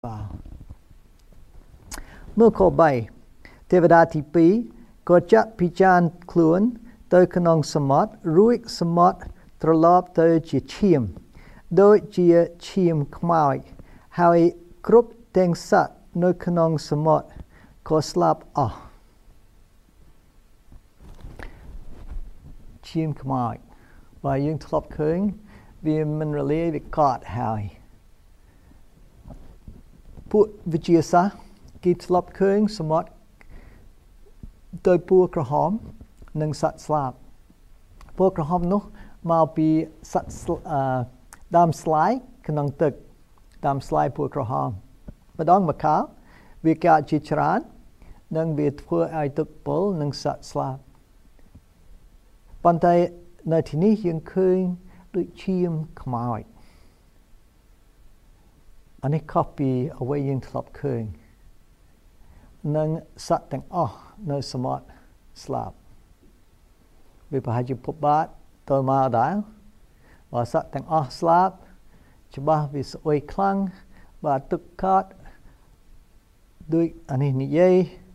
เมื่อข้อใบเทวดาที่ปีก็จะพิจารณาคลุนโดยขนองสมอดรู้สมอดตลอดโดยจีเชียมโดยจีเชียมขมายให้ครบเต็งสัตว์ในขนองสมอดก็สลับเชียมขมายว่ายังทลบคืนวิมันเรียกกอดหายผู้วิจัยศาสตร์กิจลับคืนสมมติโดยพวกกระหอมหนึ่งสัตว์สลาบพวกกระหอมนู้มาปีสัตว์ดามสไลด์ขนมตึกดามสไลด์พวกกระหอมมาดองมาข้าววิกาจิตรานนั่งวิทย์พวกไอตึกปลหนึ่งสัตว์สลาบปัจจัยในที่นี้ยังคืนด้วยเชียมขมายอันนี้คอปีเอาไว้ยังทลบคืนนั่งสัตว์แต่งในสมอดสลาบวิพากษ์พบบาทตัวมาได้ว่าสัตว์แต่งสลาบจะบ้าวิสวยคลั่งบาตุกขาดด้วยอันนี้นิยัย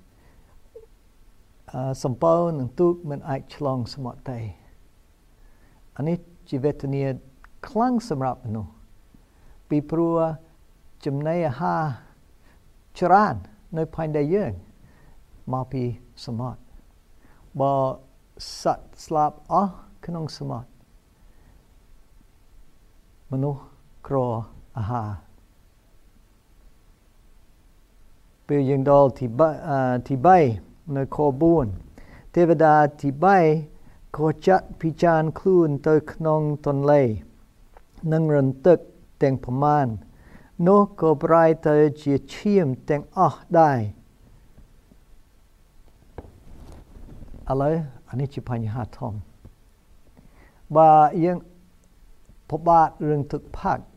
สมบูรณ์หนึ่งตุกมันไอฉลองสมอดได้อันนี้ชีวิตนี้คลั่งสำหรับมนุษย์ปีปลัวจำในจรานในภายในเยื่อมาปีสมอดบ่สัตว์สลับขนมสมอดมนุษย์ครออาหารเปลี่ยนดอลที่ใบในคอบุญเทวดาที่ใบก็จัดพิจารณ์คลื่นโดยขนมตนเลยนั่งรันตึกแต่งประมาณโนก็ปลายเธอจะเชื่อมแต่งได้อะไรอันนี้จะพยายามทำบ่ายังพบบาทเรื่องทุกภาค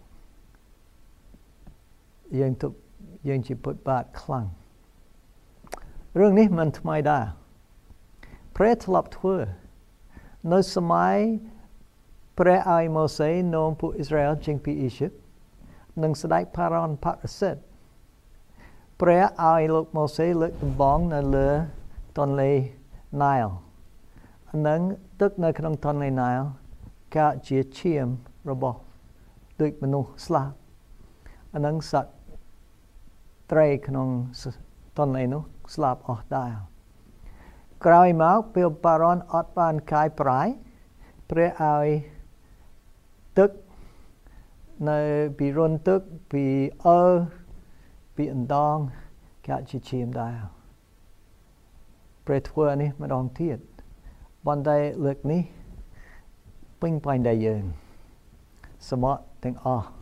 ยังจะพบบาทคลั่งเรื่องนี้มันทำไมได้พระทลับทั่วในสมัยพระไอโมเสสนมผู้อิสราเอลจึงไปอียิปต์หนึ่งสดายพารอนพักเสร็จพระไอลูกโมเสสเลือกบองในเรือตอนเลยไนล์อันนั้นตึกในขนมตอนเลยไนล์ก็จะเชื่อมระบบด้วยมนุษย์สลาบอันนั้นสัตว์ไตรขนมตอนเลยนู้สลาบออกได้กลายมาเปลี่ยนปารอนอดปานกายปลายพระไอตึกในปีรนตึกปีปีอันดองก็จะเชื่อมได้เปรตทัวนี้มาดองเทียดบันไดเลือกนี้ปิ้งไปได้ยังสมอแต่ง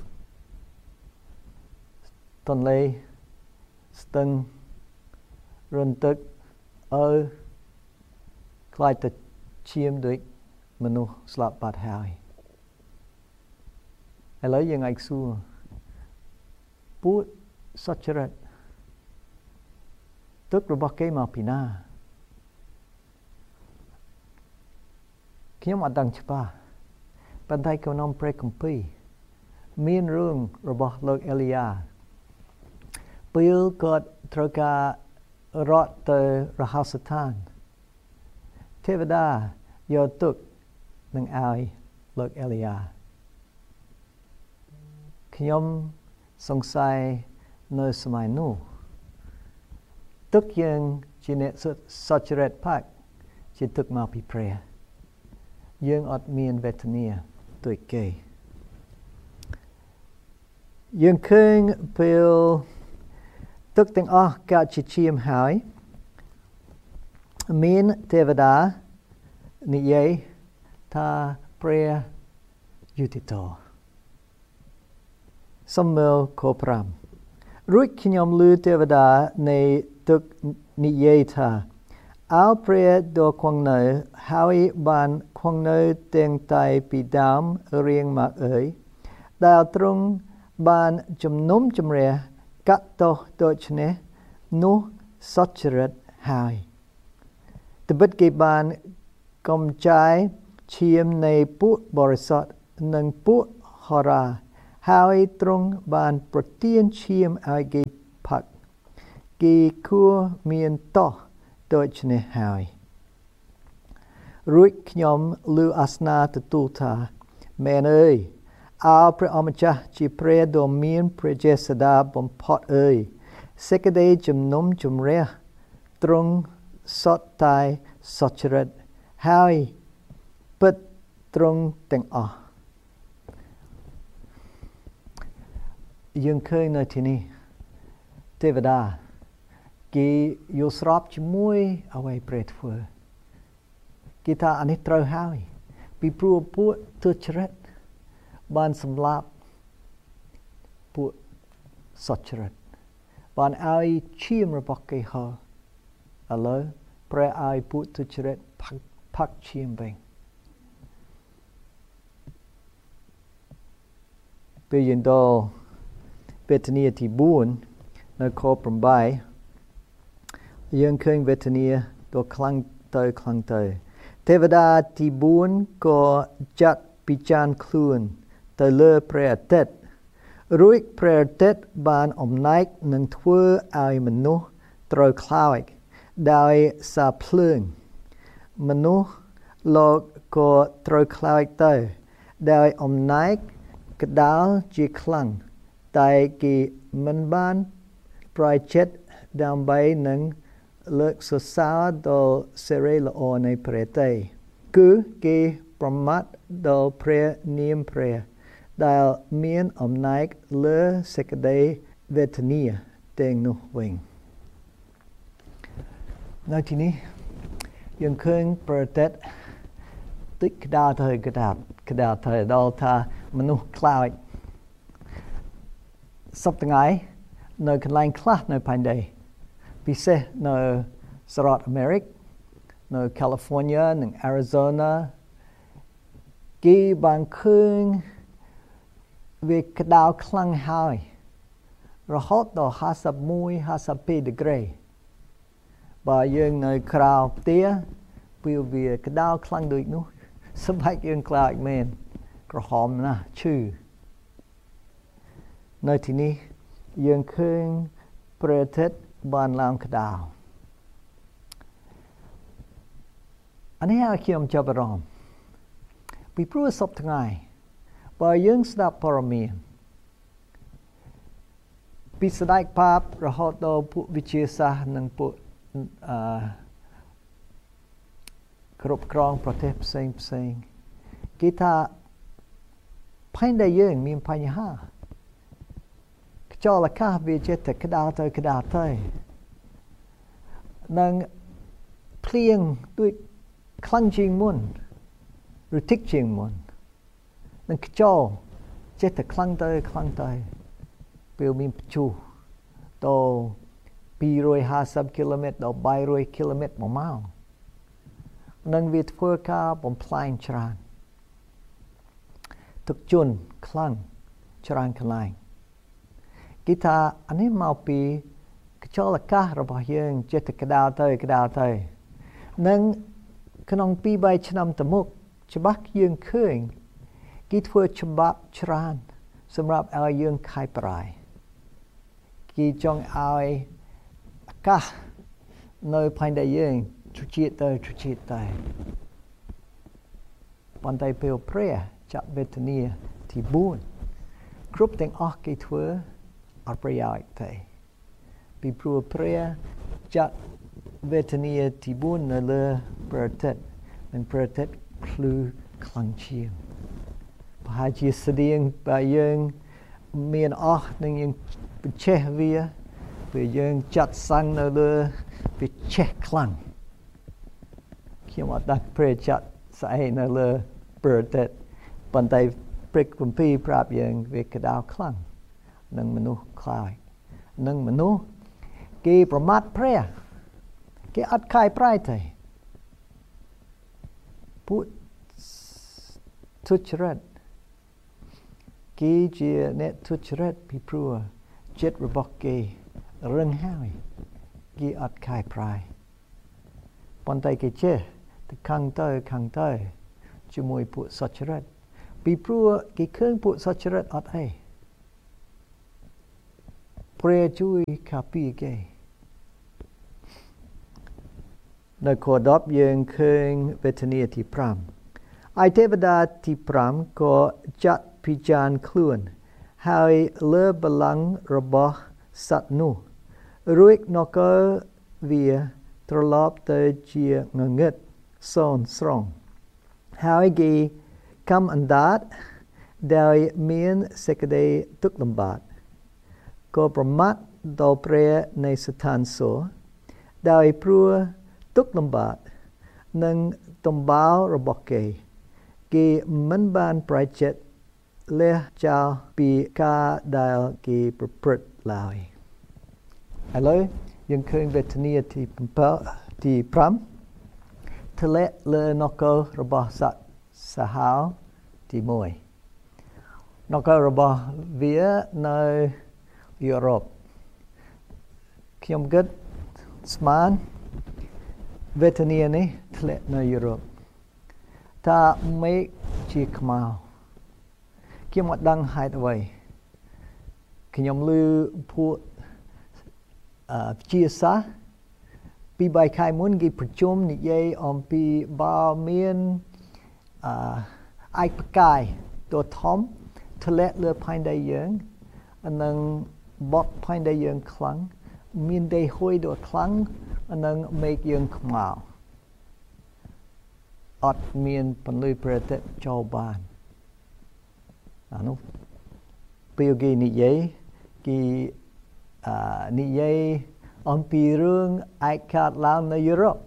ต้นเลยสตึงรนตึกคล้ายจะเชื่อมด้วยมนุษย์สลับบาดหายอะไรยังไงสู้พูดสัจจะตึกระบบเกมาปีนาขี้ยมอดังฉบับปัญไทยกำนำเปรคุมปีมีเรื่องระบบโลกเอลียาปิลกอดตรการอดเตอรหัสถานเทวดายอตุกนังอายโลกเอลียาขยมสงสัยในสมัยนู้ตึกยังจีเนสัจเรตพักจีตึกมาพิเพรยังอดเมียนเวทเนียตัวเกยยังคืนเปลตึกแต่งกาจิเชียมหายมีนเทวดานิยัยทาเปรยุติโตสมเมลโคพรามรุ่ยขยมลือเทวดาในตึกนิเยธาเอาเปรียดควงเนยหายบานควงเนยเตียงไตปีดามเรียงมาดาวตรงบานจำนุ่มจำเรียกัตโตโดชเนนุสัจเรตหายตบิดกีบานกำจายเชียมในปุบริษัทหนึ่งปุฮาราហើយទ្រង់បានប្រទានឈាមឲ្យគេផឹកគេគួរមានតោះដូច្នេះហើយរួចខ្ញុំឮអាសនាទទួលថាមែនអើយអោព្រះអម្ចាស់ជាព្រះដ៏មានព្រះចេស្តាបំផុតអើយសេចក្តីជំនុំជម្រះទ្រង់សុទ្ធតែសុចរិតហើយពិតទ្រង់ទាំងអស់យើងឃើញនៅទីនេះទេវតាគេយល់ស្របជាមួយអ្វីព្រះធ្វើគេថាអានេះត្រូវហើយពីព្រោះពួកទុច្ចរិតបានសម្លាប់ពួកសុចរិតបានឲ្យឈាមរបស់គេហូរឥឡូវព្រះឲ្យពួកទុច្ចរិតផឹកឈាមវិញពេលយើងដល់វេទនាទី4នៅខ8យើងឃើញវេទនាដ៏ខ្លាំងទៅទេវតាទី4ក៏ចាត់ពិចារណាខ្លួនទៅលើព្រះអាទិត្យរួចព្រះអាទិត្យបានអំណាចនឹងធ្វើឲ្យមនុស្សត្រូវខ្លោចដោយសារភ្លើងមនុស្សលោកក៏ត្រូវខ្លោចទៅដោយអំណាចក្តៅជាខ្លាំងតែគេមិនបានប្រយចិត្តដើម្បីនឹងលើកសរសើរដល់សេរីល្អនៃព្រះទេគឺគេប្រមាថដល់ព្រះនាមព្រះដែលមានអំណាចលើសេចក្តីវេទនាទាំងនោះវិញនៅទីនេះយើងឃើញប្រទេសតិចក្តៅទៅដល់ថាមនុស្សខ្លោចសពថ្ងៃនៅកន្លែងខ្លះនៅផែនដីពិសេសនៅសហរដ្ឋអាមេរិកនៅ California និង Arizona គេបានឃើញវាក្តៅខ្លាំងហើយរហូតដល់51 52ដឺក្រេបើយើងនៅក្រៅផ្ទះពេលវាក្តៅខ្លាំងដូចនោះសម្បែកយើងខ្លាចមែនក្រហមណាស់ឈឺនៅទីនេះយើងឃើញព្រះអាទិត្យបានឡើងក្តៅអានេះឲ្យខ្ញុំចាប់អារម្មណ៍ពីព្រោះសពថ្ងៃបើយើងស្ដាប់ព័ត៌មានពីស្ដេចប៉ាបរហូតដល់ពួកវិទ្យាសាស្ត្រនិងពួកគ្រប់គ្រងប្រទេសផ្សេងគេថាផែនដីយើងមានបញ្ហាខ្យល់អាកាសវាចេះតែក្តៅទៅនឹងភ្លៀងដូចខ្លាំងជាងមុនឬតិចជាងមុននឹងខ្យល់ចេះតែខ្លាំងទៅពេលមានព្យុះដល់250គីឡូម៉ែត្រដល់300គីឡូម៉ែត្រមួយម៉ោងនឹងវាធ្វើការបំផ្លាញច្រើនទឹកជន់ខ្លាំងច្រើនកន្លែងគេថាអានេះមកពីខ្យល់អាកាសរបស់យើងចេះតែក្តៅទៅនឹងក្នុង2-3ឆ្នាំទៅមុខច្បាស់យើងឃើញគេធ្វើច្បាប់ច្រើនសម្រាប់ឲ្យយើងខាយប្រាយគេចង់ឲ្យអាកាសនៅផែនដីយើងត្រជាក់ទៅប៉ុន្តែពេលព្រះចាក់វេទនាទី4គ្រប់ទាំងអស់គេធ្វើអត់ប្រយោជន៍ទេពីព្រោះព្រះចាក់វេទនាទី4នៅលើព្រះអាទិត្យនិងព្រះអាទិត្យភ្លឺខ្លាំងជាងប្រហែលជាស្តៀងបើយើងមានអស់នឹងយើងបញ្ឆេះវាពេលយើងចាត់សាំងនៅលើវាឆេះខ្លាំងខ្ញុំអត់ដឹងព្រះចាត់ស្អីនៅលើព្រះអាទិត្យប៉ុន្តែព្រះគម្ពីរប្រាប់យើងវាក្តៅខ្លាំងនឹងមនុស្សខ្លាចនឹងមនុស្សគេប្រមាថព្រះគេអត់ខាយប្រាយទេពួកទុច្ចរិតគេជាអ្នកទុច្ចរិតពីព្រោះចិត្តរបស់គេរឹងហើយគេអត់ខាយប្រាយប៉ុន្តែគេចេះទៅខាងទៅជាមួយពួកសុចរិតពីព្រោះគេឃើញពួកសុចរិតអត់អីព្រះជួយការពារគេនៅខ10យើងឃើញវេទនាទី5ឯទេវតាទី5ក៏ចាត់ពិចារណាខ្លួនហើយលើបល្ល័ង្ករបស់សត្វនោះរួចនគរវាត្រឡប់ទៅជាងងឹតសូន្យស្រង់ហើយគេកំអណ្ដាតដោយមានសេចក្តីទុក្ខលំបាកក៏ប្រមាថដល់ព្រះនៃស្ថានសួគ៌ដោយព្រោះទុក្ខលំបាកនិងទំបោររបស់គេមិនបានប្រែចិត្តលះចោលពីការដែលគេប្រព្រឹត្តឡើយឥឡូវយើងឃើញវេទនាទី5ធ្លាក់លើនគររបស់សត្វសាហាវទី1នគររបស់វានៅយុរ៉ុបខ្ញុំគិតស្មានវេទនានេះធ្លាក់នៅយុរ៉ុបថាមេឃជាខ្មៅខ្ញុំអត់ដឹងហេតុអ្វីខ្ញុំឮពួកជាសាសពី3ខែមុនគេប្រជុំនិយាយអំពីបើមានឯកផ្កាយตัวធំធ្លាក់លើផែនដីយើងនិងបត់ផែនដីយើងខ្លាំងមានដីហួយដ៏ខ្លាំងនិងមេឃយើងខ្មៅអត់មានពន្លឺព្រះអាទិត្យចូលបានអានោះពេលគេនិយាយអំពីរឿងឯកកើតឡើងនៅយុរ៉ុប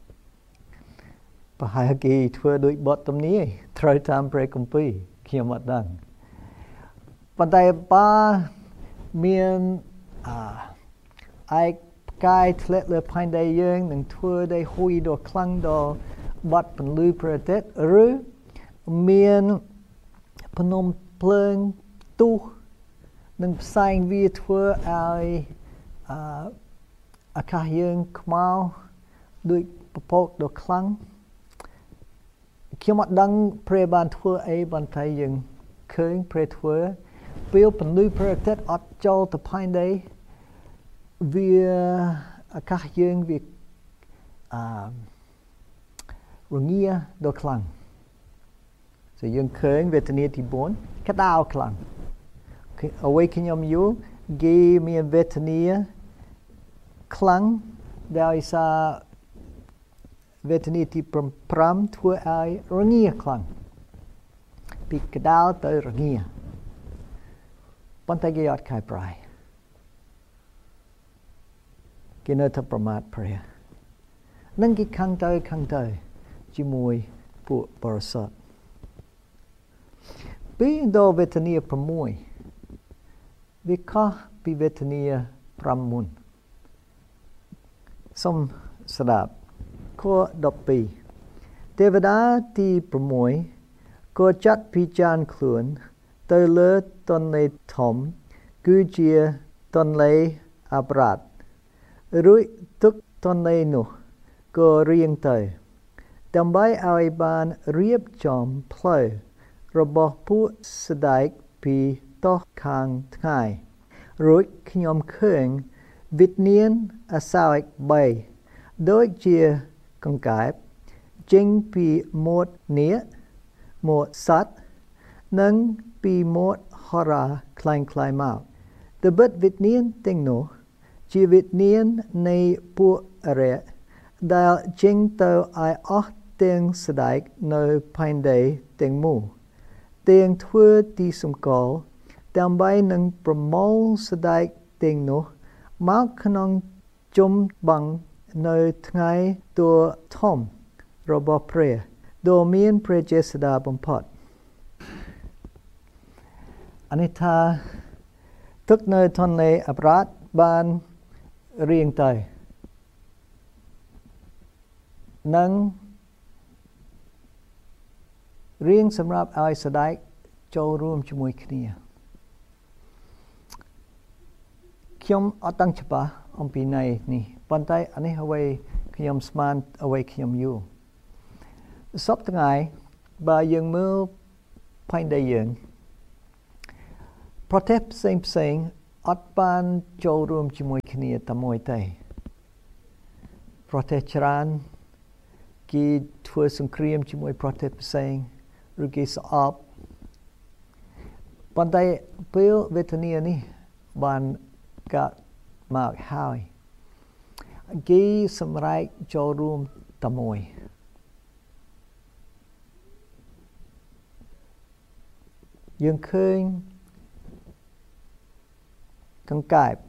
ប្រហែលគេធ្វើដូចបទទំនាយត្រូវតាមព្រះគម្ពីរខ្ញុំអត់ដឹងប៉ុន្តែបើមានឯកផ្កាយធ្លាក់លើផែនដីយើងនឹងធ្វើដីហួយដ៏ខ្លាំងដល់បាត់ពន្លឺព្រះអាទិត្យឬមានភ្នំភ្លើងទុះនឹងផ្សែងវាធ្វើឲ្យអាកាសយើងខ្មៅដូចពពកដ៏ខ្លាំងខ្ញុំអត់ដឹងព្រះបានធ្វើអីបន្តែយើងឃើញព្រះធ្វើពេលពន្លឺព្រះអាទិត្យអត់ចូលទៅផែនដីវាអាកាសយើងវារងាដ៏ខ្លាំងso យើងឃើញវេទនាទី4ក្តៅខ្លាំងអ្វីខ្ញុំយល់គេមានវេទនាខ្លាំងដោយសារវេទនាទី5ធ្វើឲ្យរងាខ្លាំងពីក្តៅទៅរងាប៉ុន្តែគេអត់ខែប្រែគេនៅតែប្រមាថព្រះនឹងគេខឹងទៅជាមួយពួកបរិសុទ្ធពីដល់វេទនា6វាខុសពីវេទនា5មុនសូមស្ដាប់ខ12ទេវតាទី6ក៏ចាត់ពិចារណាខ្លួនទៅលើទន្លេធំគឺជាទន្លេអាប្រាតរួចទឹកទន្លេនោះក៏រៀងទៅដើម្បីឲ្យបានរៀបចំផ្លូវរបស់ពួកស្ដេចពីតោះខាងថ្ងៃរួចខ្ញុំឃើញវិញ្ញាណអសោច3ដូចជាកង្កែបចេញពីមាត់នាគមាត់សត្វនិងពីមាត់ហោរាខ្លែងមកត្បិតវិញ្ញាណទាំងនោះជាវិញ្ញាណនៃពួកអរិយដែលចេញទៅឲ្យអស់ទាំងស្ដេចនៅផែនដីទាំងមូលទាំងធ្វើទីសម្គាល់ដើម្បីនឹងប្រមូលស្ដេចទាំងនោះមកក្នុងជុំបាំងនៅថ្ងៃទូធំរបស់ព្រះដ៏មានព្រះចេស្តាបំផុតអានេះថាទឹកនៅទន្លេអាប្រាតបានរៀងទៅនឹងរៀងសម្រាប់ឲ្យស្ដេចចូលរួមជាមួយគ្នាខ្ញុំអត់ដឹងច្បាស់អំពីន័យនេះប៉ុន្តែអានេះអ្វីខ្ញុំស្មានអ្វីខ្ញុំយល់សពថ្ងៃបើយើងមើលផែនដីយើងប្រទេសផ្សេងអត់បានចូលរួមជាមួយគ្នាតែមួយទេប្រទេសច្រើនគេធ្វើសង្គ្រាមជាមួយប្រទេសផ្សេងឬគេស្អប់ប៉ុន្តែពេលវេទនានេះបានកាត់មកហើយគេសម្រេចចូលរួមតែមួយយើងឃើញកង្កែប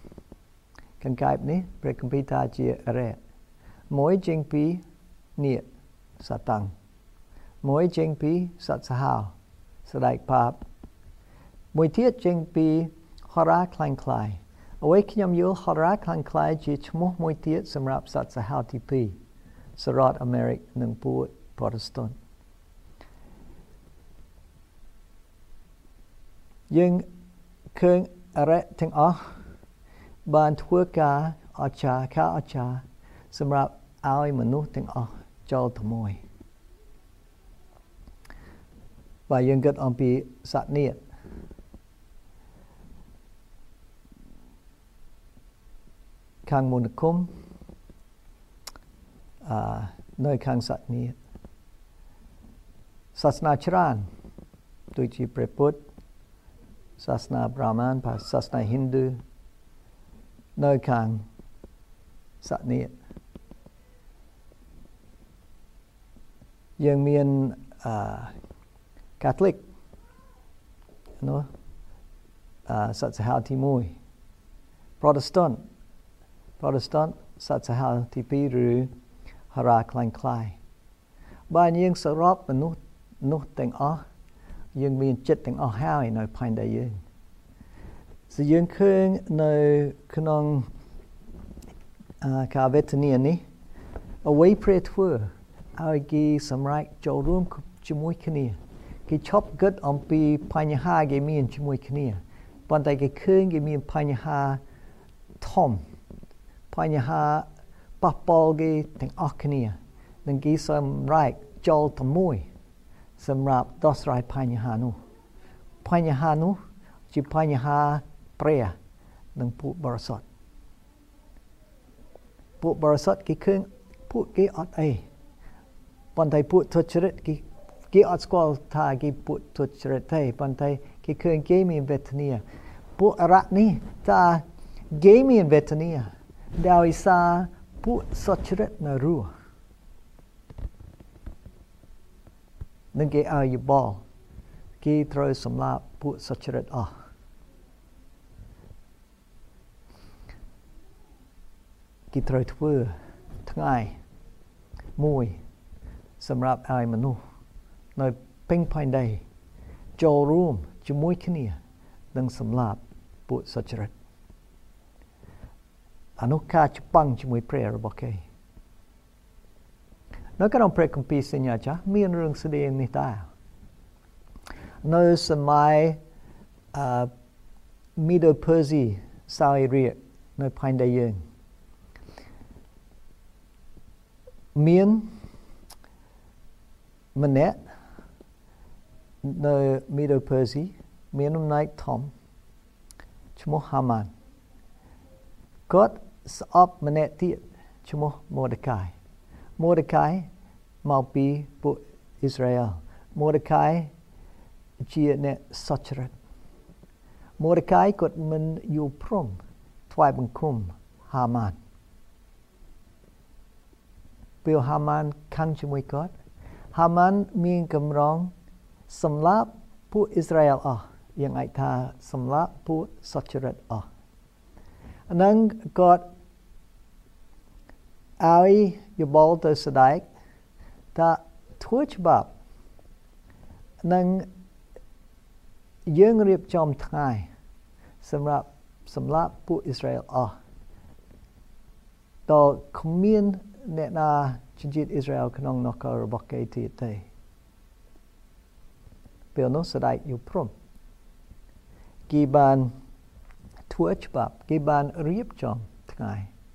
នេះព្រះគម្ពីរថាជាអរិយមួយចេញពីនាគសាតាំងមួយចេញពីសត្វសាហាវស្ដេចបាបមួយទៀតចេញពីហោរាខ្លាំងខ្លាយអ្វីខ្ញុំយល់ហោរាខ្លាំងខ្លាយជាឈ្មោះមួយទៀតសម្រាប់សត្វសាហាវទី2សហរដ្ឋអាមេរិកនិងពួក Protestant យើងឃើញអរិយទាំងអស់បានធ្វើការអស្ចារ្យសម្រាប់ឲ្យមនុស្សទាំងអស់ចូលទៅមួយបើយើងគិតអំពីសត្វនាគខាងមន្តគមនៅខាងសត្វនាគសាសនាច្រើនដូចជាព្រះពុទ្ធសាសនាព្រាហ្មណ៍សាសនាហិណ្ឌូនៅខាងសត្វនាគយើងមានកាតូលិកនោះសត្វសាហាវទី1 Protestant សត្វសាហាវទី2ឬហោរាខ្លាំងខ្លាយបើយើងសរុបមនុស្សនោះទាំងអស់យើងមានចិត្តទាំងអស់ហើយនៅផែនដីយើងso យើងឃើញនៅក្នុងការវេទនានេះអ្វីព្រះធ្វើឲ្យគេសម្រេចចូលរួមជាមួយគ្នាគេឈប់គិតអំពីបញ្ហាគេមានជាមួយគ្នាប៉ុន្តែគេឃើញគេមានបញ្ហាធំបញ្ហាប៉ះពាល់គេទាំងអស់គ្នានិងគេសម្រេចចូលទៅមួយសម្រាប់ដោះស្រាយបញ្ហានោះជាបញ្ហាព្រះនិងពួកបរិសុទ្ធគេឃើញពួកគេអត់អីប៉ុន្តែពួកទុច្ចរិតគេអត់ស្គាល់ថាគេពួកទុច្ចរិតទេប៉ុន្តែគេឃើញគេមានវេទនាពួកអរៈនេះថាគេមានវេទនាដោយសារពួកសុចរិតនៅរស់នឹងគេឲ្យយោបល់គេត្រូវសម្លាប់ពួកសុចរិតអស់គេត្រូវធ្វើថ្ងៃមួយសម្រាប់ឲ្យមនុស្សនៅពេញផែនដីចូលរួមជាមួយគ្នានិងសម្លាប់ពួកសុចរិតអនុការច្បាំងជាមួយព្រះរបស់គេនៅក្នុងព្រះគម្ពីរសញ្ញាចាស់មានរឿងស្ដីនេះដែរនៅសម័យមីដូភើស៊ីសោយរាជនៅផែនដីយើងមានម្នាក់នៅមីដូភើស៊ីមានអំណាចធំឈ្មោះហាម៉ានគាត់ស្អប់ម្នាក់ទៀតឈ្មោះម៉ូដេកាយមកពីពួកអ៊ីស្រាអែលម៉ូដេកាយជាអ្នកសុចរិតម៉ូដេកាយគាត់មិនយល់ព្រមថ្វាយបង្គំហាម៉ានពេលហាម៉ានខឹងជាមួយគាត់ហាម៉ានមានកម្រងសម្លាប់ពួកអ៊ីស្រាអែលអស់យ៉ាងអាចថាសម្លាប់ពួកសុចរិតអស់នឹងគាត់ឲ្យយោបល់ទៅស្ដេចថាធ្វើច្បាប់នឹងយើងរៀបចំថ្ងៃសម្រាប់សម្លាប់ពួកអ៊ីស្រាអែលអស់តើគ្មានអ្នកណាជនជាតិអ៊ីស្រាអែលក្នុងនគររបស់គេទៀតទេពេលនោះស្ដេចយល់ព្រមគេបានធ្វើច្បាប់គេបានរៀបចំថ្ងៃ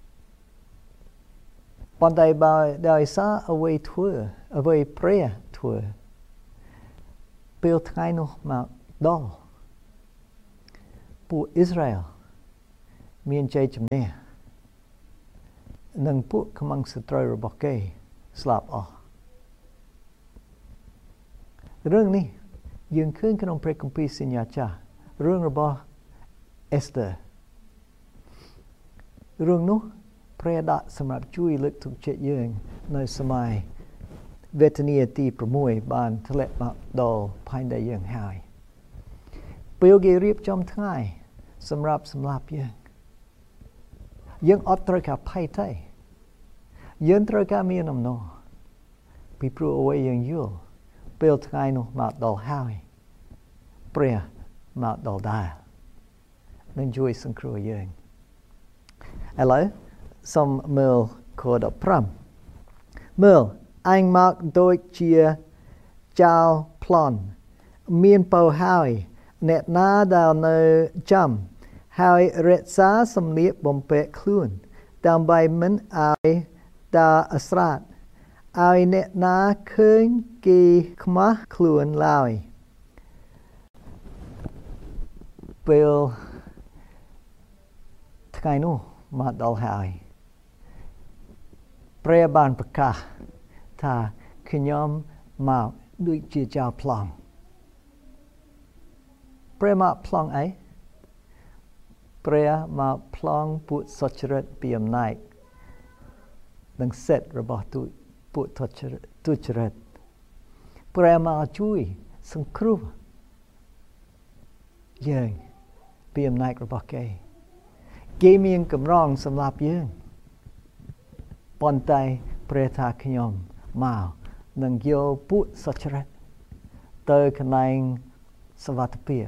ប៉ុន្តែបើដោយសារអ្វីព្រះធ្វើពេលថ្ងៃនោះមកដល់ពួកអ៊ីស្រាអែលមានជ័យជំនះនិងពួកខ្មាំងសត្រូវរបស់គេស្លាប់អស់រឿងនេះយើងឃើញក្នុងព្រះគម្ពីរសញ្ញាចាស់រឿងរបស់អេស្ទើរឿងនោះព្រះដាក់សម្រាប់ជួយលើកទឹកចិត្តយើងនៅសម័យវេទនាទី6បានធ្លាក់មកដល់ផែនដីយើងហើយពេលគេរៀបចំថ្ងៃសម្រាប់សម្លាប់យើងអត់ត្រូវការភ័យទេយើងត្រូវការមានអំណរពីព្រោះអ្វីយើងយល់ពេលថ្ងៃនោះមកដល់ហើយព្រះមកដល់ដែរនឹងជួយសង្គ្រោះយើងឥឡូវសូមមើលខ15មើលឯងមកដូចជាចៅប្លន់មានពៅហើយអ្នកណាដែលនៅចាំហើយរក្សាសំលៀកបំពាក់ខ្លួនដើម្បីមិនឲ្យតាអស្រាតឲ្យអ្នកណាឃើញគេខ្មាស់ខ្លួនឡើយពេលថ្ងៃនោះមកដល់ហើយព្រះបានប្រកាសថាខ្ញុំមកដូចជាចៅប្លង់ព្រះមកប្លង់អីព្រះមកប្លង់ពួកសុចរិតពីអំណាចនិងសិទ្ធិរបស់ពួកទុច្ចរិតព្រះមកជួយសង្គ្រោះយើងពីអំណាចរបស់គេមានកម្រងសម្រាប់យើងប៉ុន្តែព្រះថាខ្ញុំមកនឹងយកពួកសុចរិតទៅកន្លែងសុវត្ថិភាព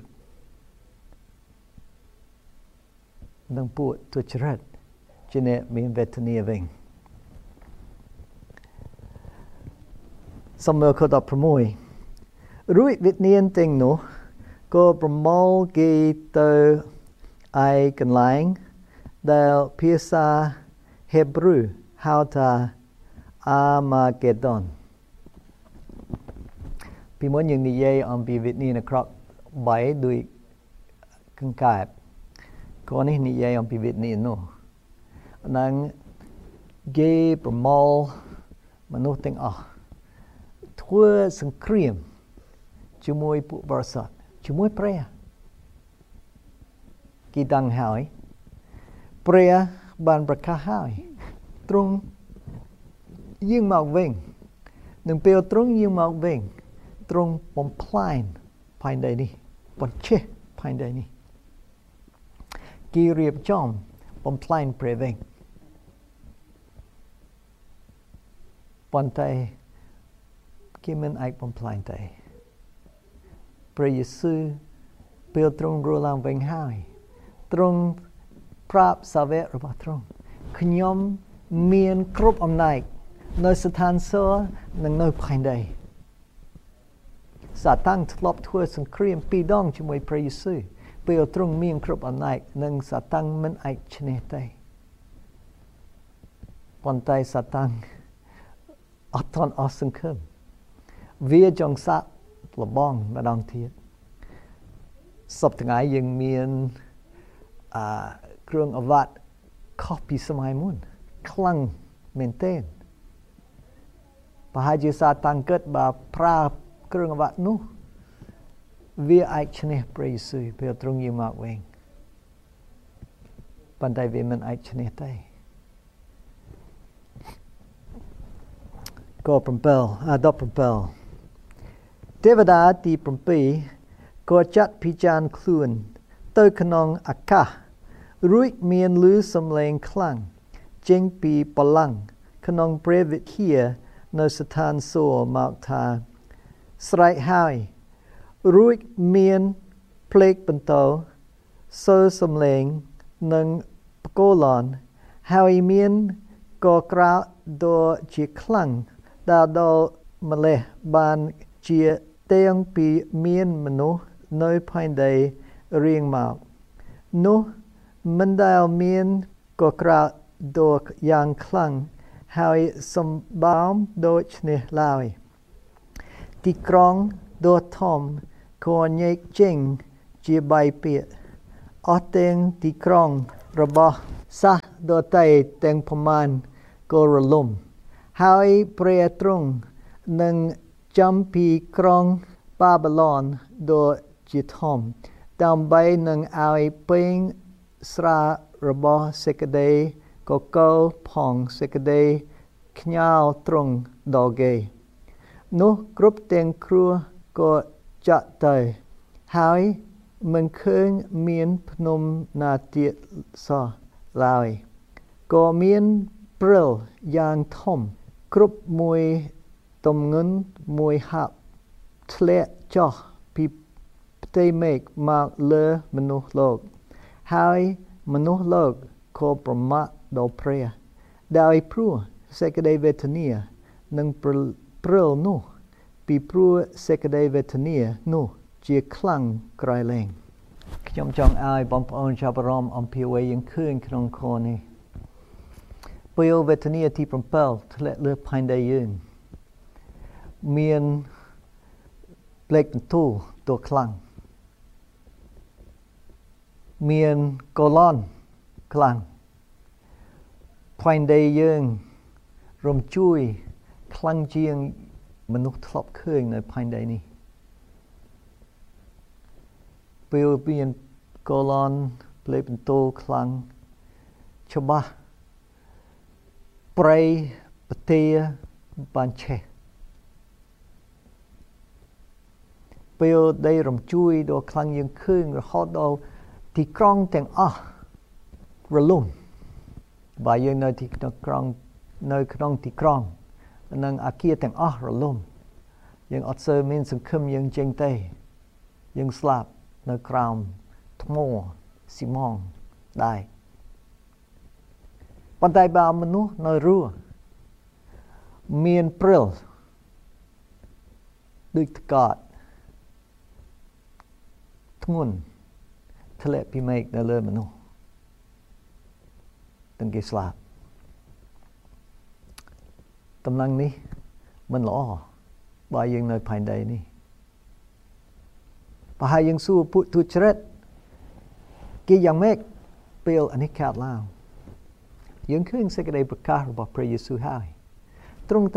នឹងពួកទុច្ចរិតជាអ្នកមានវេទនាវិញសំមើលខ16រួចវិញ្ញាណទាំងនោះក៏ប្រមូលគេទៅឯកន្លែងដែលភាសាហេប្រឺហៅថាអាម៉ាហ្គេដុនពីមុនយើងនិយាយអំពីវិញ្ញាណអាក្រក់3ដោយកង្កែបក៏នេះនិយាយអំពីវិញ្ញាណនោះនឹងគេប្រមូលមនុស្សទាំងអស់ធ្វើសង្គ្រាមជាមួយពួកបរិសុទ្ធជាមួយព្រះគេដឹងហើយព្រះបានប្រកាសហើយទ្រង់យាងមកវិញនឹងពេលទ្រង់យាងមកវិញទ្រង់បំផ្លាញផែនដីនេះបញ្ឆេះផែនដីនេះគេរៀបចំបំផ្លាញព្រះវិញប៉ុន្តែគេមិនអាចបំផ្លាញទេព្រះយេស៊ូវពេលទ្រង់រស់ឡើងវិញហើយទ្រង់ប្រាប់សាវករបស់ទ្រង់ខ្ញុំមានគ្រប់អំណាចនៅស្ថានសួគ៌និងនៅផែនដីសាតាំងធ្លាប់ធ្វើសង្គ្រាម2ដងជាមួយព្រះយេស៊ូវពេលទ្រង់មានគ្រប់អំណាចនិងសាតាំងមិនអាចឈ្នះទេប៉ុន្តែសាតាំងអត់ទាន់អស់សង្ឃឹមវាចង់សាក់លបងម្ដងទៀតសពថ្ងៃយើងមានគ្រឿងអវត្តខុសពីសម័យមុនខ្លាំងមែនទែនប្រហែលជាសាតាំងគិតបើប្រើគ្រឿងអវត្តនោះវាអាចឈ្នះព្រះយេស៊ូវពេលទ្រង់យាងមកវិញប៉ុន្តែវាមិនអាចឈ្នះទេក៏17ទេវតាទី7ក៏ចាត់ពិចារណាខ្លួនទៅក្នុងអាកាសរួចមានឮសំឡេងខ្លាំងចេញពីបល្ល័ង្កក្នុងព្រះវិហារនៅស្ថានសួគ៌មកថាស្រែកហើយរួចមានភ្លេងបន្ទរសូរសំឡេងនិងបកលនហើយមានក៏ក្រៅដ៏ជាខ្លាំងដល់ម្លេះបានជាទាំងពីមានមនុស្សនៅផែនដីរៀងមកនោះមិនដែលមានក៏ក្រៅដ៏យ៉ាងខ្លាំងហើយសម្បើមដូចនេះឡើយទីក្រុងដ៏ធំក៏ញែកចេញជា3ភាគអស់ទាំងទីក្រុងរបស់សាសដទៃទាំងប្រមាណក៏រលំហើយព្រះទ្រង់នឹងចាំពីក្រុងបាប៊ីឡូនដ៏ជាធំដើម្បីនឹងឲ្យពេញស្រារបស់សេចក្តីកកលផងសេចក្តីខ្ញាល់ទ្រង់ដល់គេនោះគ្រប់ទាំងគ្រួក៏ចាក់ទៅហើយមិនឃើញមានភ្នំណាទៀតសោះឡើយក៏មានព្រិលយ៉ាងធំគ្រប់មួយទំងន់មួយហាប់ធ្លាក់ចុះពីផ្ទៃមេឃមកលើមនុស្សលោកហើយមនុស្សលោកក៏ប្រមាថដល់ព្រះដោយព្រោះសេចក្តីវេទនានិងព្រិលនោះពីព្រោះសេចក្តីវេទនានោះជាខ្លាំងក្រៃលែងខ្ញុំចង់ឲ្យបងប្អូនចាប់អារម្មណ៍អំពីអ្វីយើងឃើញក្នុងខនេះពេលវេទនាទី7ធ្លាក់លើផែនដីយើងមានផ្លេកបន្ទូលតួខ្លាំងមានកូឡនខ្លាំងផែនដីយើងរំជួយខ្លាំងជាងមនុស្សធ្លាប់ឃើញនៅផែនដីនេះពេលមានកូឡនផ្លេកបន្ទូលខ្លាំងច្បាស់ព្រៃប្រទាបានឆេះពេលដីរំជួយដល់ខ្លាំងយើងឃើញរហូតដល់ទីក្រុងទាំងអស់រលំបើយើងនៅទីក្រុងនៅក្នុងទីក្រុងនិងអគារទាំងអស់រលំយើងអត់សូវមានសង្ឃឹមយើងចេញទេយើងស្លាប់នៅក្រោមថ្មស៊ីម៉ងដែរប៉ុន្តែបើមនុស្សនៅរស់មានព្រិលដូចថ្កត់ធ្ងន់ធ្លាក់ពីមេឃនៅលើមនុស្សទាំងគេស្លាប់តំណែងនេះមិនល្អបើយើងនៅផែនដីនេះបើហើយយើងសួរពួកទុច្ចរិតគេយ៉ាងម៉េចពេលអានេះកើតឡើងយើងឃើញសេចក្តីប្រកាសរបស់ព្រះយេស៊ូវហើយទ្រង់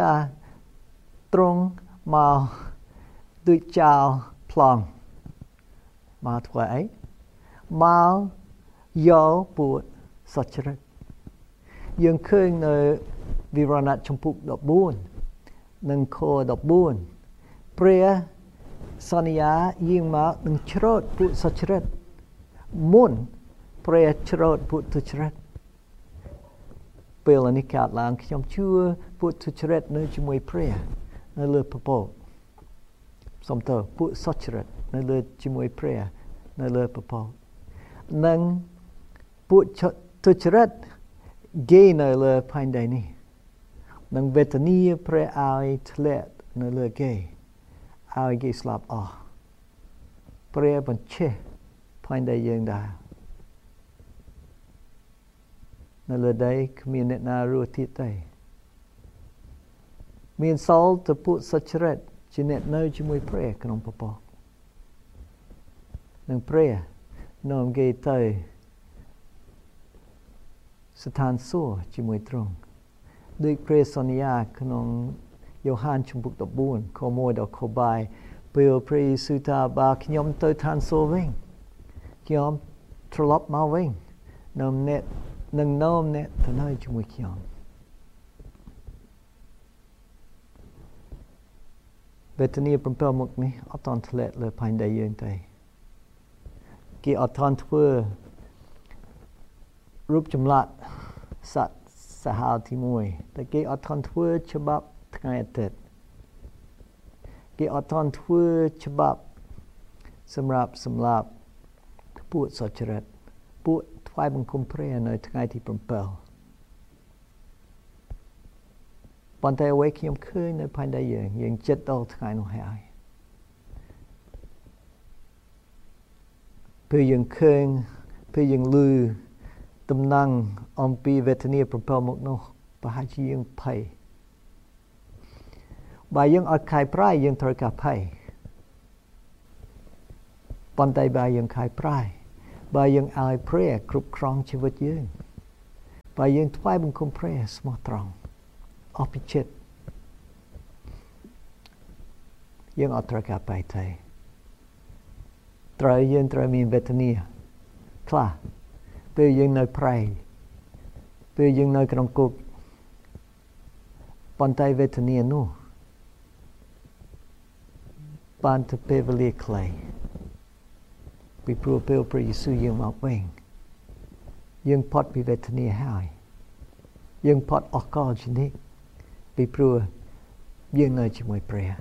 មកដូចចោលប្លង់មកធ្វើអីមកយកពួកសុចរិតយើងឃើញនៅវិវរណៈចំពុក14និងខ14ព្រះសន្យាយាងមកនឹងច្រូតពួកសុចរិតមុនព្រះច្រូតពួកទុច្ចរិតពេលនេះកើតឡើងខ្ញុំជឿពួកទុច្ចរិតនៅជាមួយព្រះនៅលើពពកសូមទោសពួកសុចរិតនៅលើជាមួយព្រះនៅលើពពកនិងពួកទុច្ចរិតគេនៅលើផែនដីនេះនឹងវេទនាព្រះឲ្យធ្លាក់នៅលើគេឲ្យគេស្លាប់អស់ព្រះបញ្ឆេះផែនដីយើងដែរនៅលើដីគ្មានអ្នកណារស់ទៀតទេមានសល់តែពួកសុចរិតជាអ្នកនៅជាមួយព្រះក្នុងពពកនឹងព្រះនាំគេទៅស្ថានសួគ៌ជាមួយទ្រង់ដូចព្រះសន្យាក្នុងយ៉ូហានជំពូក14ខ1ដល់ខ3ពេលព្រះយេស៊ូវថាបើខ្ញុំទៅឋានសួគ៌វិញខ្ញុំត្រឡប់មកវិញនាំអ្នកទៅនៅជាមួយខ្ញុំវេទនា7មុខនេះអត់ទាន់ធ្លាក់លើផែនដីយើងទេគេអត់ទាន់ធ្វើរូបចម្លាក់សត្វសាហាវទី1តែគេអត់ទាន់ធ្វើច្បាប់ថ្ងៃអាទិត្យគេអត់ទាន់ធ្វើច្បាប់សម្រាប់សម្លាប់ពួកសុចរិតពួកថ្វាយបង្គំព្រះនៅថ្ងៃទី7ប៉ុន្តែអ្វីខ្ញុំឃើញនៅផែនដីយើងចិត្តដល់ថ្ងៃនោះហើយពេលយើងឃើញពេលយើងឮតំណែងអំពីវេទនា7មុខនោះប្រហែលជាយើងភ័យបើយើងអត់ខៃប្រៃយើងត្រូវការភ័យប៉ុន្តែបើយើងខៃប្រៃបើយើងឲ្យព្រះគ្រប់គ្រងជីវិតយើងបើយើងថ្វាយបង្គំព្រះស្មោះត្រង់អស់ពីចិត្តយើងអត់ត្រូវការបែកទេយើងត្រូវមានវេទនាខ្លះពេលយើងនៅប្រៃពេលយើងនៅក្នុងគុកប៉ុន្តែវេទនានោះបានទៅពេលវេលាខ្លីពីព្រោះពេលព្រះយេស៊ូវយើងមកវិញយើងផុតពីវេទនាហើយយើងផុតអស់កលជានិច្ចពីព្រោះយើងនៅជាមួយព្រះ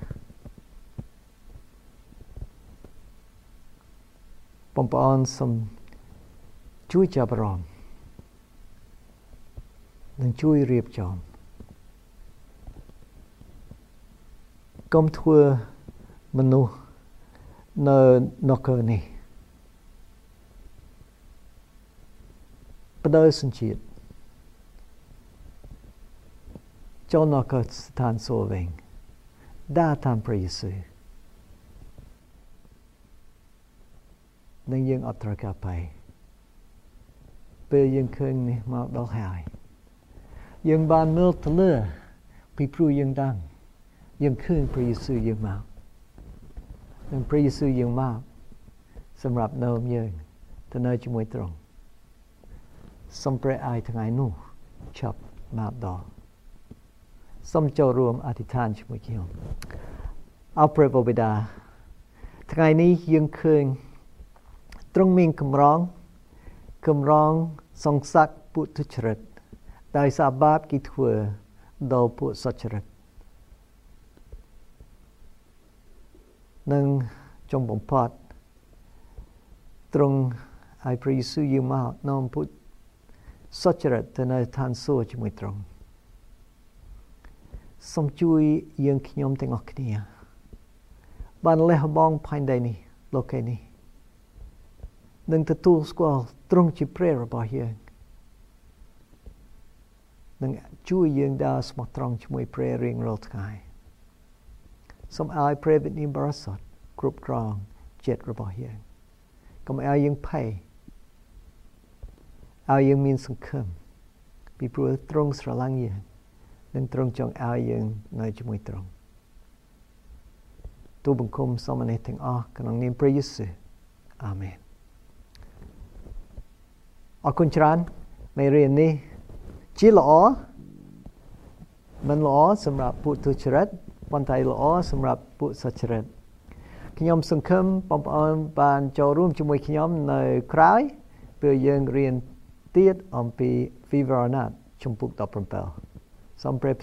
បងប្អូនសូមជួយចាប់អារម្មណ៍និងជួយរៀបចំកុំធ្វើមនុស្សនៅនគរនេះបដូរសញ្ជាតិចូលនគរស្ថានសួគ៌វិញដើរតាមព្រះយេស៊ូវនិងយើងអត់ត្រូវការបែកពេលយើងឃើញនេះមកដល់ហើយយើងបានមើលទៅលើពីព្រោះយើងដឹងយើងឃើញព្រះយេស៊ូវយើងមកនិងព្រះយេស៊ូវយើងមកសម្រាប់នាំយើងទៅនៅជាមួយទ្រង់សូមព្រះអាយថ្ងៃនោះឈប់មកដល់សូមចូលរួមអធិដ្ឋានជាមួយខ្ញុំអរព្រះបិតាថ្ងៃនេះយើងឃើញទ្រង់មានកម្រងសង្ស័កពុទ្ធចរិតដោយសារបាបគេធ្វើដល់ពួកសុចរិតនិងចុងបំផុតទ្រង់ឲ្យព្រះយេស៊ូវយើងមកនាំពុទ្ធសុចរិតទៅនៅឋានសួគ៌ជាមួយទ្រង់សូមជួយយើងខ្ញុំទាំងអស់គ្នាបានលះបង់ផែនដីនេះលោកេនេះនឹងទទួលស្គាល់ទ្រង់ជាព្រះរបស់យើងនឹងជួយយើងដើរស្មោះត្រង់ជាមួយព្រះរៀងរាល់ថ្ងៃសូមឲ្យព្រះវិញ្ញាណបរិសុទ្ធគ្រប់គ្រងចិត្តរបស់យើងកុំឲ្យយើងភ័យឲ្យយើងមានសង្ឃឹមពីព្រោះទ្រង់ស្រឡាញ់យើងនិងទ្រង់ចង់ឲ្យយើងនៅជាមួយទ្រង់ទូលបង្គំសូមនេះទាំងអស់ក្នុងនាមព្រះយេស៊ូវអាមែនអរគុណច្រើនមេរៀននេះជាល្អមិនល្អសម្រាប់ពុទ្ធចរិតប៉ុន្តែល្អសម្រាប់ពុទ្ធសុចរិតខ្ញុំសង្ឃឹមបងប្អូនបានចូលរួមជាមួយខ្ញុំនៅក្រោយពេលយើងរៀនទៀតអំពីវិវរណៈជំពូក17សូមព្រះ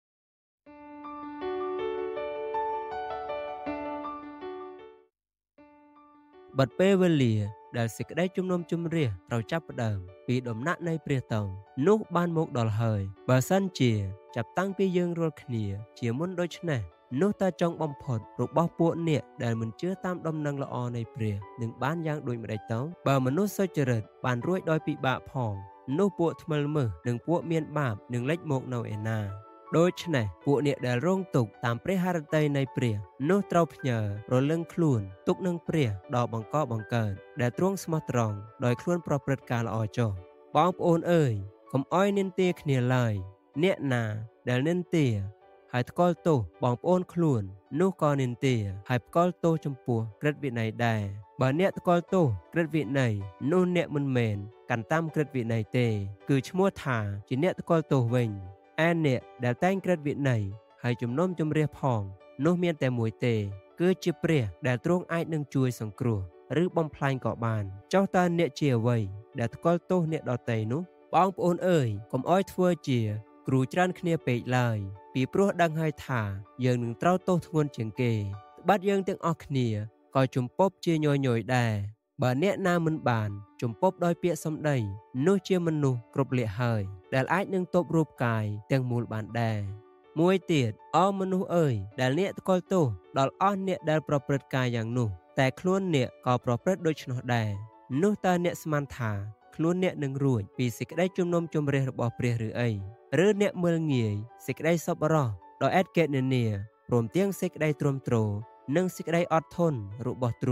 បាត់ពេលវេលាដែលសេចក្តីជំនុំជម្រះត្រូវចាប់ផ្ដើមពីដំណាក់នៃព្រះតោងនោះបានមកដល់ហើយបើសិនជាចាប់តាំងពីយើងរាល់គ្នាជាមុនដូច្នេះនោះតើចុងបំផុតរបស់ពួកអ្នកដែលមិនជឿតាមដំណឹងល្អនៃព្រះនឹងបានយ៉ាងដូចម្ដេចទៅបើមនុស្សសុចរិតបានរួចដោយពិបាកផងនោះពួកថ្មិលមើសនិងពួកមានបាបនឹងលេចមកនៅឯណាដូច្នេះពួកអ្នកដែលរងទុក្ខតាមព្រះハរតីនៃព្រះនោះត្រូវផ្ញើរលឹងខ្លួនទុកនឹងព្រះដល់បង្កបង្កើតដែលទ្រង់ស្មោះត្រង់ដោយខ្លួនប្រព្រឹត្តការល្អចុះបងប្អូនអើយកុំអោយនិន្ទាគ្នាឡើយអ្នកណាដែលនិន្ទាហើយថ្កល់ទោសបងប្អូនខ្លួននោះក៏និន្ទាហើយផ្កល់ទោសចំពោះក្រឹតវិន័យដែរបើអ្នកថ្កល់ទោសក្រឹតវិន័យនោះអ្នកមិនមែនកាន់តាមក្រឹតវិន័យទេគឺឈ្មោះថាជាអ្នកថ្កល់ទោសវិញឯអ្នកដែលតែងក្រឹតវិន័យហើយជំនុំជម្រះផងនោះមានតែមួយទេគឺជាព្រះដែលទ្រង់អាចនឹងជួយសង្គ្រោះឬបំផ្លាញក៏បានចុះតើអ្នកជាអ្វីដែលថ្កល់ទោសអ្នកដទៃនោះបងប្អូនអើយកុំអោយធ្វើជាគ្រូច្រើនគ្នាពេកឡើយពីព្រោះដឹងហើយថាយើងនឹងត្រូវទោសធ្ងន់ជាងគេត្បិតយើងទាំងអស់គ្នាក៏ជំពប់ជាញយៗដែរបើអ្នកណាមិនបានជំពប់ដោយពាក្យសម្ដីនោះជាមនុស្សគ្រប់លក្ខហើយដែលអាចនឹងទប់រូបកាយទាំងមូលបានដែរមួយទៀតអរមនុស្សអើយដែលអ្នកថ្កល់ទោសដល់អស់អ្នកដែលប្រព្រឹត្តការយ៉ាងនោះតែខ្លួនអ្នកក៏ប្រព្រឹត្តដូច្នោះដែរនោះតើអ្នកស្មានថាខ្លួនអ្នកនឹងរួចពីសេចក្តីជំនុំជម្រះរបស់ព្រះឬអីឬអ្នកមើលងាយសេចក្តីសប្បុរសដោយឥតកេតនាព្រមទាំងសេចក្តីទ្រាំទ្រនិងសេចក្តីអត់ធន់របស់ទ្រង់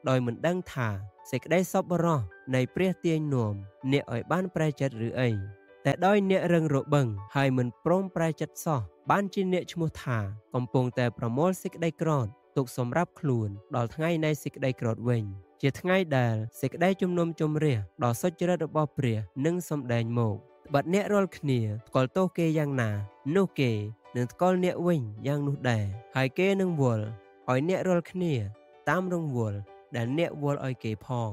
ដោយមិនដឹងថាសេចក្តីសប្បុរសនៃព្រះទាញនាំអ្នកឲ្យបានប្រែចិត្តឬអីតែដោយអ្នករឹងរបឹងហើយមិនព្រមប្រែចិត្តសោះបានជាអ្នកឈ្មោះថាកំពុងតែប្រមូលសេចក្តីក្រតទុកសម្រាប់ខ្លួនដល់ថ្ងៃនៃសេចក្តីក្រតវិញជាថ្ងៃដែលសេចក្តីជំនុំជម្រះដ៏សុចរិតរបស់ព្រះនឹងសម្ដែងមកបាត់អ្នករាល់គ្នាថ្កល់ទោសគេយ៉ាងណានោះគេនឹងថ្កល់អ្នកវិញយ៉ាងនោះដែរហើយគេនឹងវល់ឲ្យអ្នករាល់គ្នាតាមរង្វល់ដែលអ្នកវល់ឲ្យគេផង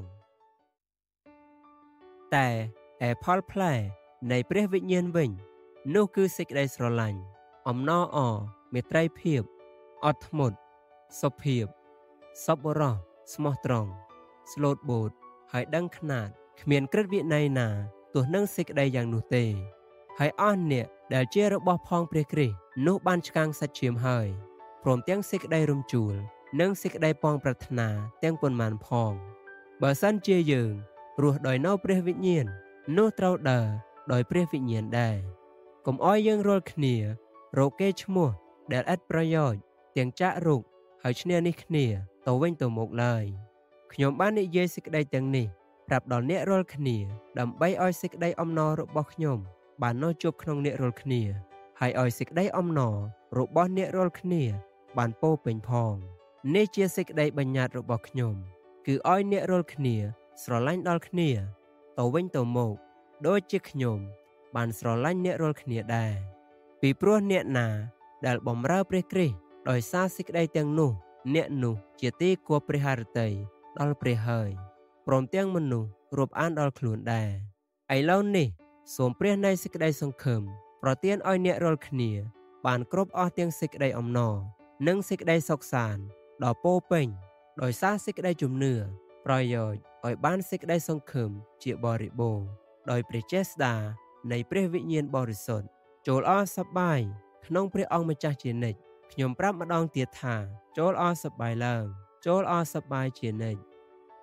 តែឯផលផ្លែនៃព្រះវិញ្ញាណវិញនោះគឺសេចក្តីស្រឡាញ់អំណរអរមេត្រីភាពអត់ធ្មត់សុភាពសប្បុរសស្មោះត្រង់ស្លូតបូតហើយដឹងខ្នាតគ្មានក្រឹតវិន័យណាទោះនឹងសេចក្តីយ៉ាងនោះទេហើយអស់អ្នកដែលជារបស់ផងព្រះគ្រីស្ទនោះបានឆ្កាងសាច់ឈាមហើយព្រមទាំងសេចក្តីរំជួលនិងសេចក្តីប៉ងប្រាថ្នាទាំងប៉ុន្មានផងបើសិនជាយើងរស់ដោយនៅព្រះវិញ្ញាណនោះត្រូវដើរដោយព្រះវិញ្ញាណដែរកុំឲ្យយើងរាល់គ្នារកគេឈ្មោះដែលឥតប្រយោជន៍ទាំងចាក់រុកហើយឈ្នះនេះគ្នាទៅវិញទៅមកឡើយខ្ញុំបាននិយាយសេចក្តីទាំងនេះប្រាប់ដល់អ្នករាល់គ្នាដើម្បីឲ្យសេចក្តីអំណររបស់ខ្ញុំបាននៅជាប់ក្នុងអ្នករាល់គ្នាហើយឲ្យសេចក្តីអំណររបស់អ្នករាល់គ្នាបានពោពេញផងនេះជាសេចក្តីបញ្ញត្តិរបស់ខ្ញុំគឺឲ្យអ្នករាល់គ្នាស្រឡាញ់ដល់គ្នាទៅវិញទៅមកដូចជាខ្ញុំបានស្រឡាញ់អ្នករាល់គ្នាដែរពីព្រោះអ្នកណាដែលបម្រើព្រះគ្រីស្ទដោយសារសេចក្តីទាំងនោះអ្នកនោះជាទីគួរព្រះハរតីដល់ព្រះហើយព្រមទាំងមនុស្សរាប់អានដល់ខ្លួនដែរឥឡូវនេះសូមព្រះនៃសេចក្តីសង្ឃឹមប្រទានឲ្យអ្នករាល់គ្នាបានគ្រប់អស់ទាំងសេចក្តីអំណរនិងសេចក្តីសុខសាន្តដ៏ពោពេញដោយសារសេចក្តីជំនឿប្រយោជន៍ឲ្យបានសេចក្តីសង្ឃឹមជាបរិបូរណ៍ដោយព្រះចេស្តានៃព្រះវិញ្ញាណបរិសុទ្ធចូលអរសប្បាយក្នុងព្រះអង្គម្ចាស់ជានិច្ចខ្ញុំប្រាប់ម្ដងទៀតថាចូលអរសប្បាយឡើងចូលអរសប្បាយជានិច្ច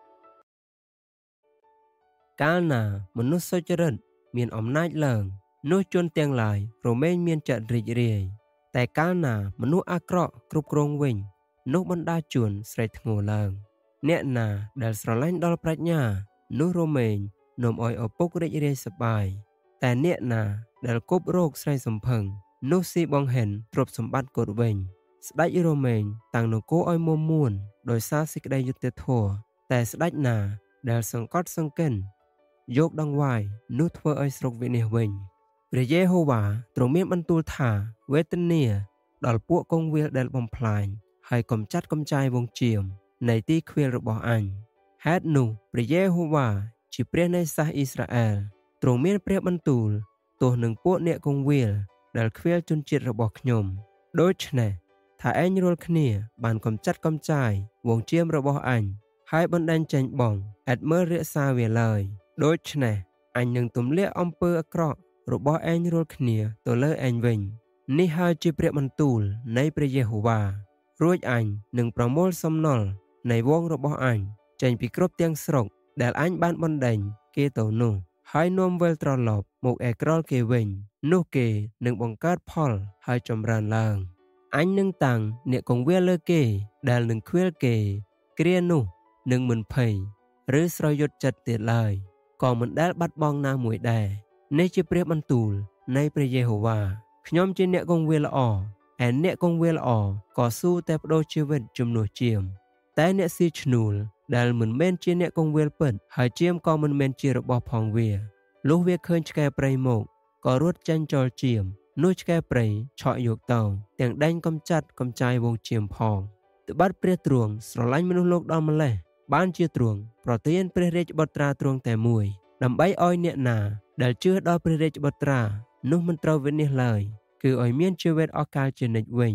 កាលណាមនុស្សសុចរិតមានអំណាចឡើងនោះជនទាំងឡាយរមែងមានចិត្តរីករាយតែកាលណាមនុស្សអាក្រក់គ្រប់គ្រងវិញនោះបណ្ដាជនស្រែកធ្ងរឡើងអ្នកណាដែលស្រឡាញ់ដល់ប្រាជ្ញានោះរមែងនាំឲ្យឪពុករីករាយសប្បាយតែអ្នកណាដែលគប់រោគស្រីសំភឹងនោះស៊ីបងហិនទ្រព្យសម្បត្តិគាត់វិញស្ដេចរមែងតាំងនគរឲ្យមុំមួនដោយសារសេចក្តីយុត្តិធម៌តែស្ដេចណាដែលសង្កត់សង្កិនយកដង្វាយនោះធ្វើឲ្យស្រុកវិនាសវិញព្រះយេហូវ៉ាទ្រង់មានបន្ទូលថាវេទនាដល់ពួកកងវាលដែលបំផ្លាញហើយកំចាត់កំចាយវង្សជាមនៃទីខ្វៀលរបស់អញហេតុនោះព្រះយេហូវ៉ាជាព្រះនៃសាសអ៊ីស្រាអែលទ្រង់មានព្រះបន្ទូលទោះនឹងពួកអ្នកកងវាលដែលខ្វៀលជនជាតិរបស់ខ្ញុំដូច្នេះថាឯងរាល់គ្នាបានកំចាត់កំចាយវង្សជាមរបស់អញហើយបណ្ដេញចេញបងឥតមើលរក្សាវាឡើយដូច្នេះអញនឹងទម្លាក់អំពើអាក្រក់របស់ឯងរាល់គ្នាទៅលើឯងវិញនេះហើយជាព្រះបន្ទូលនៃព្រះយេហូវ៉ារួចអញនឹងប្រមូលសំណល់នៃវងរបស់អញចេញពីគ្រប់ទាំងស្រុកដែលអញបានបណ្ដេញគេទៅនោះហើយនាំវិលត្រឡប់មកឯក្រលគេវិញនោះគេនឹងបង្កើតផលហើយចម្រើនឡើងអញនឹងតាំងអ្នកកងវាលលើគេដែលនឹងខ្វៀលគេគ្រានោះនឹងមិនភ័យឬស្រយុតចិត្តទៀតឡើយក៏មិនដែលបាត់បង់ណាមួយដែរនេះជាព្រះបន្ទូលនៃព្រះយេហូវ៉ាខ្ញុំជាអ្នកកងវាលល្អឯអ្នកកងវាលល្អក៏ស៊ូតែបដូរជីវិតជំនួសជាមតែអ្នកស៊ីឈ្នួលដែលមិនមែនជាអ្នកកងវាលពិតហើយជាមក៏មិនមែនជារបស់ផងវាលុះវាឃើញឆ្កែព្រៃមកក៏រត់ចេញចូលជាមនោះឆ្កែព្រៃឆក់យកទៅទាំងដេញកំចាត់កំចាយវងជាមផងត្បិតព្រះទ្រង់ស្រឡាញ់មនុស្សលោកដល់ម្លេះបានជាទ្រង់ប្រទានព្រះរាជបុត្រាទ្រង់តែមួយដើម្បីឲ្យអ្នកណាដែលជឿដល់ព្រះរាជបុត្រានោះមិនត្រូវវិនាសឡើយគឺឲ្យមានជីវិតអស់កលជានិច្ចវិញ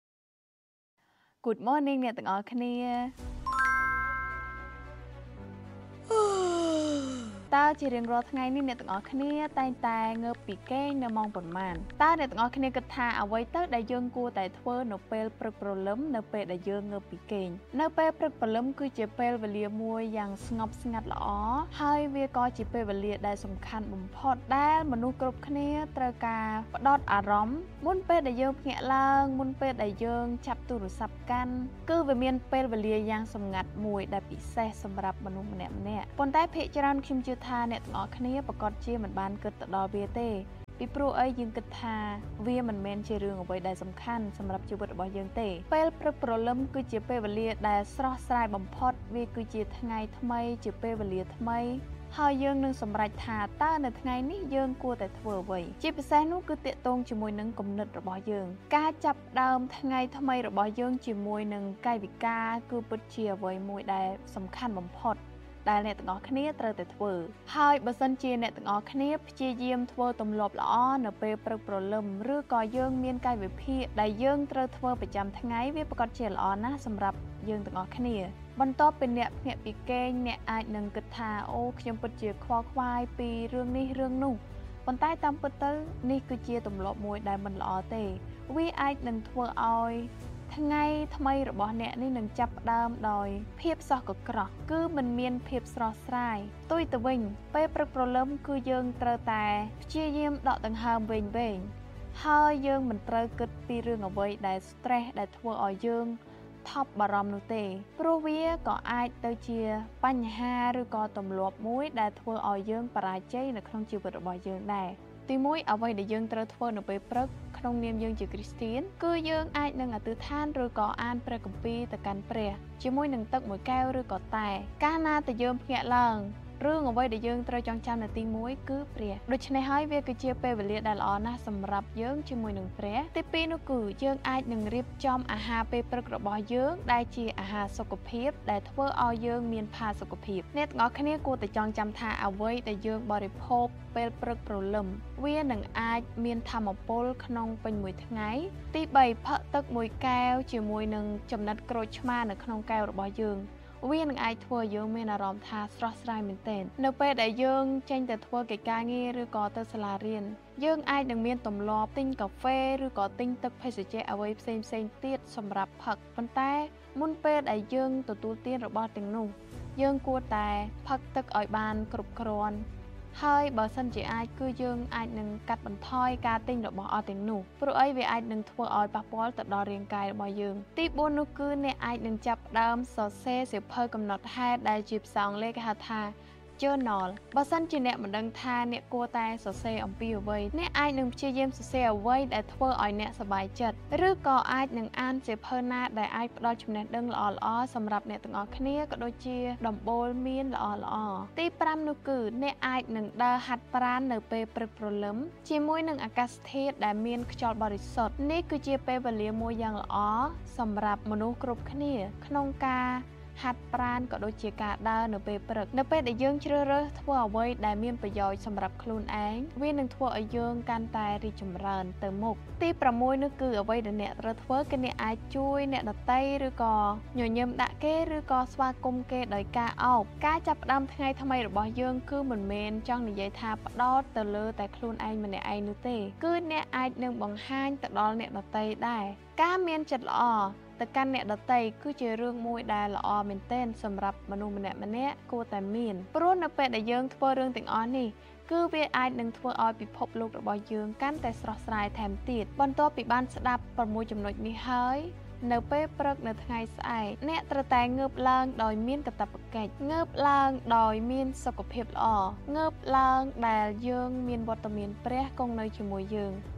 Good morning អ្នកទាំងអស់គ្នាតតើជារៀងរាល់ថ្ងៃនេះអ្នកទាំងអស់គ្នាតែងតែងើបពីគេងនៅម៉ោងប៉ុន្មានតើអ្នកទាំងអស់គ្នាគិតថាអ្វីទៅដែលយើងគួរតែធ្វើនៅពេលព្រឹកព្រលឹមនៅពេលដែលយើងងើបពីគេងនៅពេលព្រឹកព្រលឹមគឺជាពេលវេលាមួយយ៉ាងស្ងប់ស្ងាត់ល្អហើយវាក៏ជាពេលវេលាដែលសំខាន់បំផុតដែលមនុស្សគ្រប់គ្នាត្រូវការផ្ដោតអារម្មណ៍មុនពេលដែលយើងភ្ញាក់ឡើងមុនពេលដែលយើងចាប់ទូរស័ព្ទកាន់គឺវាមានពេលវេលាយ៉ាងសម្ងាត់មួយដែលពិសេសសម្រាប់មនុស្សម្នាក់ៗប៉ុន្តែភាគច្រើនខ្ញុំជឿថាអ្នកទាំងអស់គ្នាប្រកាសជាមិនបានគិតទៅដល់វាទេពីព្រោះអីយើងគិតថាវាមិនមែនជារឿងអ្វីដែលសំខាន់សម្រាប់ជីវិតរបស់យើងទេពេលព្រឹកព្រលឹមគឺជាពេលវេលាដែលស្រស់ស្រាយបំផុតវាគឺជាថ្ងៃថ្មីជាពេលវេលាថ្មីហើយយើងនឹងសម្រេចថាតើនៅថ្ងៃនេះយើងគួរតែធ្វើអ្វីជាពិសេសនោះគឺតាក់ទងជាមួយនឹងគំនិតរបស់យើងការចាប់ផ្ដើមថ្ងៃថ្មីរបស់យើងជាមួយនឹងកាយវិការគឺពិតជាអ្វីមួយដែលសំខាន់បំផុតដែលអ្នកទាំងអស់គ្នាត្រូវតែធ្វើហើយបើសិនជាអ្នកទាំងអស់គ្នាព្យាយាមធ្វើទម្លាប់ល្អនៅពេលព្រឹកព្រលឹមឬក៏យើងមានកាយវិភាគដែលយើងត្រូវធ្វើប្រចាំថ្ងៃវាប្រកាសជាល្អណាស់សម្រាប់យើងទាំងអស់គ្នាបន្ទាប់ពីអ្នកភ្ញាក់ពីគេងអ្នកអាចនឹងគិតថាអូខ្ញុំពិតជាខ្វល់ខ្វាយពីរឿងនេះរឿងនោះប៉ុន្តែតាមពិតទៅនេះគឺជាទម្លាប់មួយដែលមិនល្អទេវាអាចនឹងធ្វើឲ្យថ្ងៃថ្មីរបស់អ្នកនេះនឹងចាប់ផ្ដើមដោយភាពសោះកក្រោះគឺមិនមានភាពស្រស់ស្រាយផ្ទុយទៅវិញពេលព្រឹកព្រលឹមគឺយើងត្រូវតែព្យាយាមដកដង្ហើមវែងហើយយើងមិនត្រូវគិតពីរឿងអ្វីដែល stress ដែលធ្វើឲ្យយើងថប់បារម្ភនោះទេព្រោះវាក៏អាចទៅជាបញ្ហាឬក៏ទម្លាប់មួយដែលធ្វើឲ្យយើងបរាជ័យនៅក្នុងជីវិតរបស់យើងដែរទីមួយអ្វីដែលយើងត្រូវធ្វើនៅពេលព្រឹកក្នុងនាមយើងជាគ្រីស្ទានគឺយើងអាចនឹងអធិដ្ឋានឬក៏អានព្រះគម្ពីរទៅកាន់ព្រះជាមួយនឹងទឹកមួយកែវឬក៏តែកាលណាតែយើងភ្ញាក់ឡើងរឿងអ្វីដែលយើងត្រូវចងចាំនៅទី1គឺព្រះដូច្នេះហើយវាគឺជាពេលវេលាដែលល្អណាស់សម្រាប់យើងជាមួយនឹងព្រះទី2នោះគឺយើងអាចនឹងរៀបចំអាហារពេលព្រឹករបស់យើងដែលជាអាហារសុខភាពដែលធ្វើឲ្យយើងមានផាសុកភាពអ្នកទាំងអស់គ្នាគួរតែចងចាំថាអ្វីដែលយើងបរិភោគពេលព្រឹកព្រលឹមវានឹងអាចមានថាមពលក្នុងពេញមួយថ្ងៃទី3ផឹកទឹកមួយកែវជាមួយនឹងចំណិតក្រូចឆ្មានៅក្នុងកែវរបស់យើងវានឹងអាចធ្វើឲ្យយើងមានអារម្មណ៍ថាស្រស់ស្រាយមែនទែននៅពេលដែលយើងចេញទៅធ្វើកិច្ចការងារឬក៏ទៅសាលារៀនយើងអាចនឹងមានទម្លាប់ទិញកាហ្វេឬក៏ទិញទឹកភេសជ្ជៈអ្វីផ្សេងទៀតសម្រាប់ផឹកប៉ុន្តែមុនពេលដែលយើងទទួលទានរបស់ទាំងនោះយើងគួរតែផឹកទឹកឲ្យបានគ្រប់គ្រាន់ហើយបើសិនជាអាចគឺយើងអាចនឹងកាត់បន្ថយការទិញរបស់អស់ទាំងនោះព្រោះអីវាអាចនឹងធ្វើឲ្យប៉ះពាល់ទៅដល់រាងកាយរបស់យើងទី4នោះគឺអ្នកអាចនឹងចាប់ផ្ដើមសរសេរសៀវភៅកំណត់ហេតុដែលជាភាសាអង់គ្លេសគេហៅថា journal បើសិនជាអ្នកមិនដឹងថាអ្នកគួរតែសរសេរអំពីអ្វីអ្នកអាចនឹងព្យាយាមសរសេរអ្វីដែលធ្វើឲ្យអ្នកសប្បាយចិត្តឬក៏អាចនឹងអានសៀវភៅណាដែលអាចផ្ដល់ចំណេះដឹងល្អៗសម្រាប់អ្នកទាំងអស់គ្នាក៏ដូចជាដំបូលមានល្អៗទី5នោះគឺអ្នកអាចនឹងដើរហាត់ប្រាណនៅពេលព្រឹកព្រលឹមជាមួយនឹងអាកាសធាតុដែលមានខ្យល់បរិសុទ្ធនេះគឺជាពេលវេលាមួយយ៉ាងល្អសម្រាប់មនុស្សគ្រប់គ្នាក្នុងការហាត់ប្រាណក៏ដូចជាការដើរនៅពេលព្រឹកនៅពេលដែលយើងជ្រើសរើសធ្វើអ្វីដែលមានប្រយោជន៍សម្រាប់ខ្លួនឯងវានឹងធ្វើឲ្យយើងកាន់តែរីកចម្រើនទៅមុខទី6នោះគឺអ្វីដែលអ្នកត្រូវធ្វើគឺអ្នកអាចជួយអ្នកដទៃឬក៏ញញឹមដាក់គេឬក៏ស្វាគមន៍គេដោយការអោបការចាប់ផ្ដើមថ្ងៃថ្មីរបស់យើងគឺមិនមែនចង់និយាយថាផ្ដោតទៅលើតែខ្លួនឯងម្នាក់ឯងនោះទេគឺអ្នកអាចនឹងបង្ហាញទៅដល់អ្នកដទៃដែរការមានចិត្តល្អទៅកាន់អ្នកដទៃគឺជារឿងមួយដែលល្អមែនទែនសម្រាប់មនុស្សម្នាក់គួរតែមានព្រោះនៅពេលដែលយើងធ្វើរឿងទាំងអស់នេះគឺវាអាចនឹងធ្វើឲ្យពិភពលោករបស់យើងកាន់តែស្រស់ស្រាយថែមទៀតបន្ទាប់ពីបានស្ដាប់6ចំណុចនេះហើយនៅពេលព្រឹកនៅថ្ងៃស្អែកអ្នកត្រូវតែងើបឡើងដោយមានកាតព្វកិច្ចងើបឡើងដោយមានសុខភាពល្អងើបឡើងដែលយើងមានវត្តមានព្រះគង់នៅជាមួយយើង